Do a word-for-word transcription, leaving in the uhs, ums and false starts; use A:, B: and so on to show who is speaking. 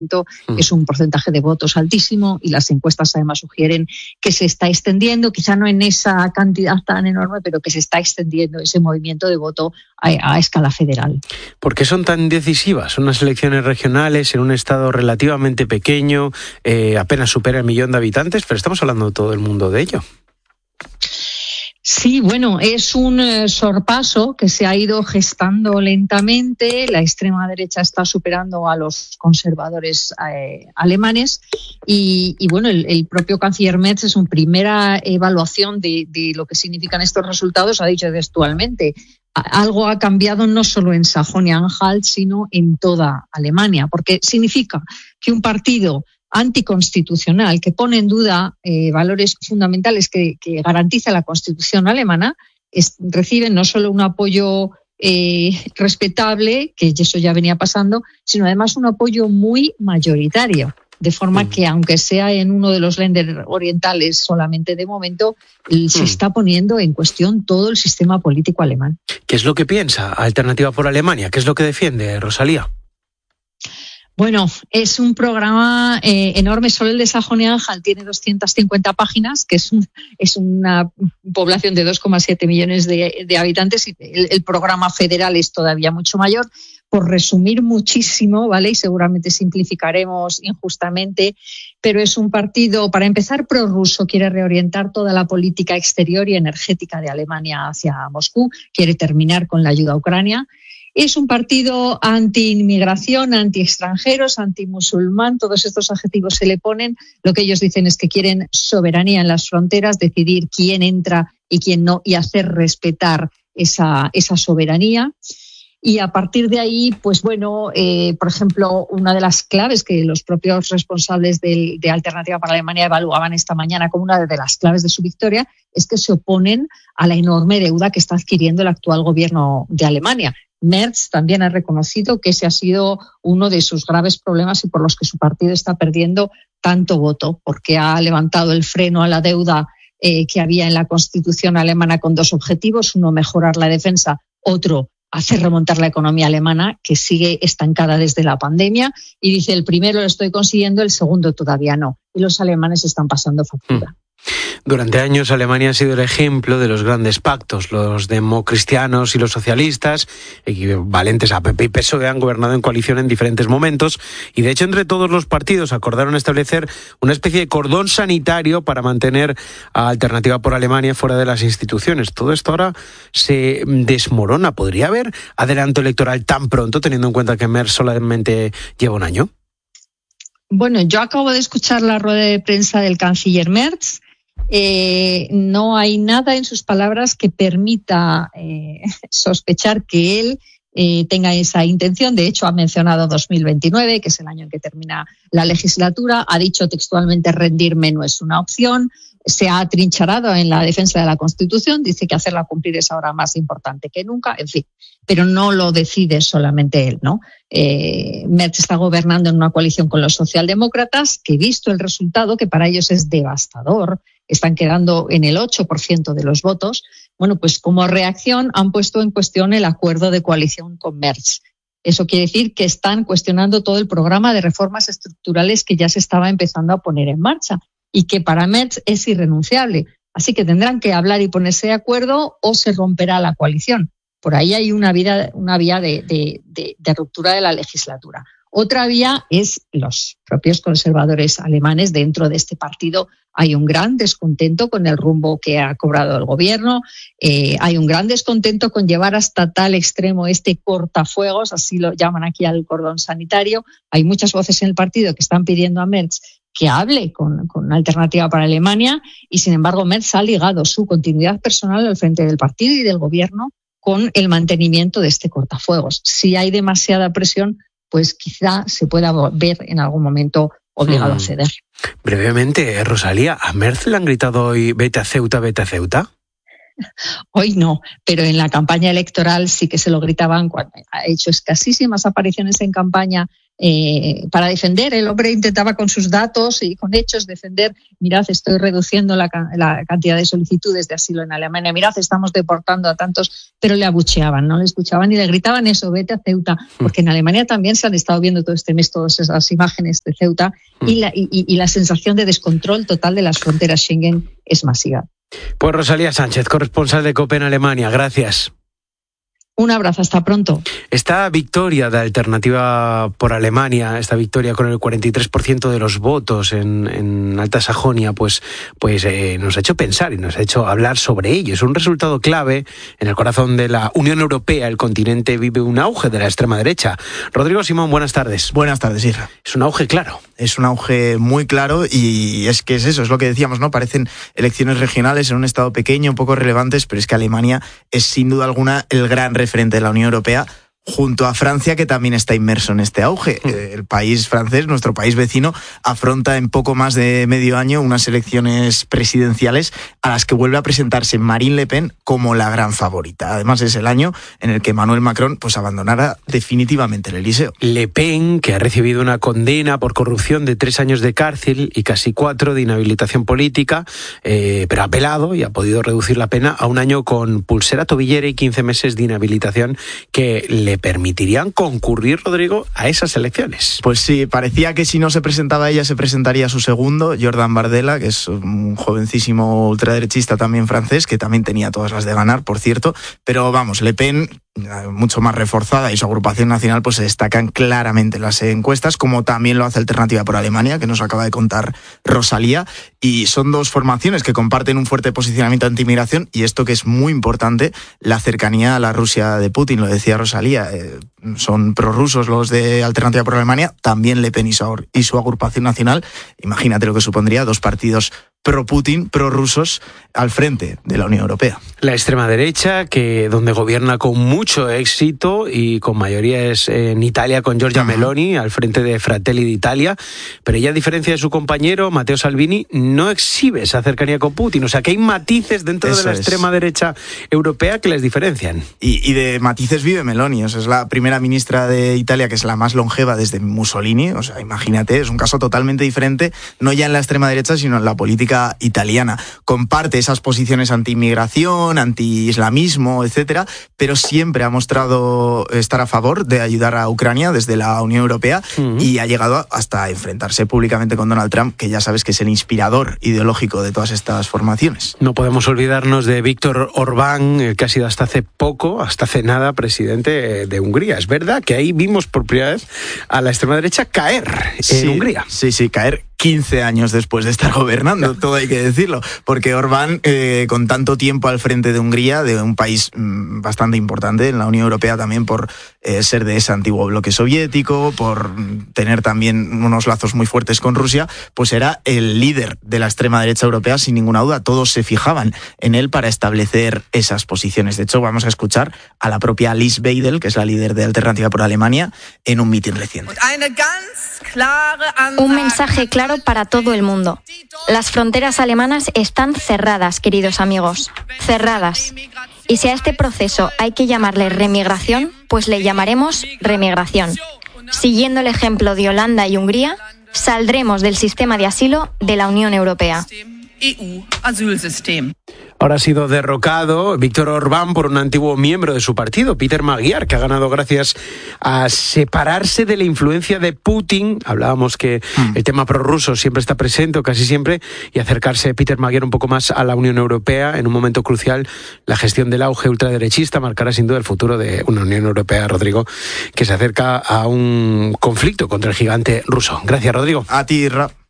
A: Es un porcentaje de votos altísimo y las encuestas además sugieren que se está extendiendo, quizá no en esa cantidad tan enorme, pero que se está extendiendo ese movimiento de voto a, a escala federal.
B: ¿Por qué son tan decisivas unas elecciones regionales en un estado relativamente pequeño, eh, apenas supera el millón de habitantes, pero estamos hablando de todo el mundo de ello?
A: Sí, bueno, es un eh, sorpaso que se ha ido gestando lentamente. La extrema derecha está superando a los conservadores eh, alemanes y, y bueno, el, el propio canciller Merz, en su primera evaluación de, de lo que significan estos resultados, ha dicho textualmente: algo ha cambiado no solo en Sajonia-Anhalt, sino en toda Alemania, porque significa que un partido anticonstitucional que pone en duda eh, valores fundamentales que, que garantiza la Constitución alemana es, recibe no solo un apoyo eh, respetable, que eso ya venía pasando, sino además un apoyo muy mayoritario. De forma que, aunque sea en uno de los Länder orientales solamente de momento, se está poniendo en cuestión todo el sistema político alemán.
B: ¿Qué es lo que piensa Alternativa por Alemania? ¿Qué es lo que defiende, Rosalía?
A: Bueno, es un programa eh, enorme. Solo el de Sajonia-Anhalt tiene doscientas cincuenta páginas, que es, un, es una población de dos coma siete millones de, de habitantes, y el, el programa federal es todavía mucho mayor. Por resumir muchísimo, ¿vale? Y seguramente simplificaremos injustamente, pero es un partido, para empezar, prorruso, quiere reorientar toda la política exterior y energética de Alemania hacia Moscú, quiere terminar con la ayuda a Ucrania. Es un partido anti-inmigración, anti-extranjeros, anti-musulmán, todos estos adjetivos se le ponen. Lo que ellos dicen es que quieren soberanía en las fronteras, decidir quién entra y quién no, y hacer respetar esa, esa soberanía. Y a partir de ahí, pues bueno, eh, por ejemplo, una de las claves que los propios responsables de, de Alternativa para Alemania evaluaban esta mañana como una de las claves de su victoria es que se oponen a la enorme deuda que está adquiriendo el actual gobierno de Alemania. Merz también ha reconocido que ese ha sido uno de sus graves problemas y por los que su partido está perdiendo tanto voto, porque ha levantado el freno a la deuda eh, que había en la Constitución alemana con dos objetivos: uno, mejorar la defensa; otro, hacer remontar la economía alemana, que sigue estancada desde la pandemia. Y dice, el primero lo estoy consiguiendo, el segundo todavía no. Y los alemanes están pasando factura.
B: Mm. Durante años Alemania ha sido el ejemplo de los grandes pactos. Los democristianos y los socialistas, equivalentes a P P y P S O E, han gobernado en coalición en diferentes momentos y de hecho entre todos los partidos acordaron establecer una especie de cordón sanitario para mantener a Alternativa por Alemania fuera de las instituciones. Todo esto ahora se desmorona. ¿Podría haber adelanto electoral tan pronto, teniendo en cuenta que Merz solamente lleva un año?
A: Bueno, yo acabo de escuchar la rueda de prensa del canciller Merz. Eh, no hay nada en sus palabras que permita eh, sospechar que él eh, tenga esa intención. De hecho, ha mencionado dos mil veintinueve, que es el año en que termina la legislatura. Ha dicho textualmente: rendirme no es una opción. Se ha atrincherado en la defensa de la Constitución. Dice que hacerla cumplir es ahora más importante que nunca. En fin, pero no lo decide solamente él, ¿no? Eh, Merz está gobernando en una coalición con los socialdemócratas que, visto el resultado, que para ellos es devastador, están quedando en el ocho por ciento de los votos, bueno, pues como reacción han puesto en cuestión el acuerdo de coalición con Merz. Eso quiere decir que están cuestionando todo el programa de reformas estructurales que ya se estaba empezando a poner en marcha y que para Merz es irrenunciable. Así que tendrán que hablar y ponerse de acuerdo o se romperá la coalición. Por ahí hay una vía, una vía de, de, de, de ruptura de la legislatura. Otra vía es los propios conservadores alemanes. Dentro de este partido hay un gran descontento con el rumbo que ha cobrado el gobierno. Eh, hay un gran descontento con llevar hasta tal extremo este cortafuegos, así lo llaman aquí al cordón sanitario. Hay muchas voces en el partido que están pidiendo a Merz que hable con, con Alternativa para Alemania y, sin embargo, Merz ha ligado su continuidad personal al frente del partido y del gobierno con el mantenimiento de este cortafuegos. Si hay demasiada presión, pues quizá se pueda ver en algún momento obligado hmm. a ceder.
B: Brevemente, Rosalía, ¿a Merz le han gritado hoy vete a Ceuta, vete a Ceuta?
A: Hoy no, pero en la campaña electoral sí que se lo gritaban. Cuando ha hecho escasísimas apariciones en campaña eh, para defender, el hombre intentaba con sus datos y con hechos defender, mirad, estoy reduciendo la, la cantidad de solicitudes de asilo en Alemania, mirad, estamos deportando a tantos, pero le abucheaban, no le escuchaban y le gritaban eso, vete a Ceuta, porque en Alemania también se han estado viendo todo este mes todas esas imágenes de Ceuta y la, y, y la sensación de descontrol total de las fronteras Schengen es masiva.
B: Pues Rosalía Sánchez, corresponsal de COPE en Alemania, gracias.
A: Un abrazo, hasta pronto.
B: Esta victoria de Alternativa por Alemania, esta victoria con el cuarenta y tres por ciento de los votos en, en Alta Sajonia, pues, pues eh, nos ha hecho pensar y nos ha hecho hablar sobre ello. Es un resultado clave en el corazón de la Unión Europea. El continente vive un auge de la extrema derecha. Rodrigo Simón, buenas tardes.
C: Buenas tardes, Isra.
B: Es un auge claro.
C: Es un auge muy claro y es que es eso, es lo que decíamos, ¿no? Parecen elecciones regionales en un estado pequeño, poco relevantes, pero es que Alemania es sin duda alguna el gran referente de la Unión Europea, junto a Francia, que también está inmerso en este auge. El país francés, nuestro país vecino, afronta en poco más de medio año unas elecciones presidenciales a las que vuelve a presentarse Marine Le Pen como la gran favorita. Además, es el año en el que Emmanuel Macron pues abandonará definitivamente el Elíseo.
B: Le Pen, que ha recibido una condena por corrupción de tres años de cárcel y casi cuatro de inhabilitación política, eh, pero ha apelado y ha podido reducir la pena a un año con pulsera tobillera y quince meses de inhabilitación que le permitirían concurrir, Rodrigo, a esas elecciones.
C: Pues sí, parecía que si no se presentaba ella, se presentaría su segundo, Jordan Bardella, que es un jovencísimo ultraderechista también francés, que también tenía todas las de ganar, por cierto, pero vamos, Le Pen, mucho más reforzada, y su agrupación nacional pues se destacan claramente en las encuestas, como también lo hace Alternativa por Alemania, que nos acaba de contar Rosalía, y son dos formaciones que comparten un fuerte posicionamiento anti-inmigración, y esto que es muy importante, la cercanía a la Rusia de Putin, lo decía Rosalía, eh, son prorrusos los de Alternativa por Alemania, también Le Pen y su, y su agrupación nacional, imagínate lo que supondría, dos partidos pro-Putin, pro-rusos, al frente de la Unión Europea.
B: La extrema derecha, que donde gobierna con mucho éxito y con mayoría es en Italia con Giorgia Ajá. Meloni, al frente de Fratelli d'Italia, pero ella, a diferencia de su compañero Matteo Salvini, no exhibe esa cercanía con Putin. O sea, que hay matices dentro Eso de la es. extrema derecha europea que les diferencian.
C: Y, y de matices vive Meloni. O sea, es la primera ministra de Italia que es la más longeva desde Mussolini. O sea, imagínate, es un caso totalmente diferente, no ya en la extrema derecha, sino en la política italiana. Comparte esas posiciones anti-inmigración, anti-islamismo, etcétera, pero siempre ha mostrado estar a favor de ayudar a Ucrania desde la Unión Europea uh-huh. y ha llegado hasta enfrentarse públicamente con Donald Trump, que ya sabes que es el inspirador ideológico de todas estas formaciones.
B: No podemos olvidarnos de Víctor Orbán, que ha sido hasta hace poco, hasta hace nada, presidente de Hungría. Es verdad que ahí vimos por primera vez a la extrema derecha caer en
C: sí,
B: Hungría.
C: Sí, sí, caer quince años después de estar gobernando, todo hay que decirlo, porque Orbán, eh, con tanto tiempo al frente de Hungría, de un país mmm, bastante importante en la Unión Europea también por eh, ser de ese antiguo bloque soviético, por tener también unos lazos muy fuertes con Rusia, pues era el líder de la extrema derecha europea, sin ninguna duda. Todos se fijaban en él para establecer esas posiciones. De hecho, vamos a escuchar a la propia Alice Weidel, que es la líder de Alternativa por Alemania, en un mitin reciente.
D: Un mensaje claro para todo el mundo. Las fronteras alemanas están cerradas, queridos amigos, cerradas. Y si a este proceso hay que llamarle remigración, pues le llamaremos remigración. Siguiendo el ejemplo de Holanda y Hungría, saldremos del sistema de asilo de la Unión Europea.
B: Ahora ha sido derrocado Víctor Orbán por un antiguo miembro de su partido, Peter Magyar, que ha ganado gracias a separarse de la influencia de Putin. Hablábamos que mm. el tema prorruso siempre está presente, o casi siempre, y acercarse Peter Magyar un poco más a la Unión Europea en un momento crucial. La gestión del auge ultraderechista marcará sin duda el futuro de una Unión Europea, Rodrigo, que se acerca a un conflicto contra el gigante ruso. Gracias, Rodrigo.
C: A ti, Ra.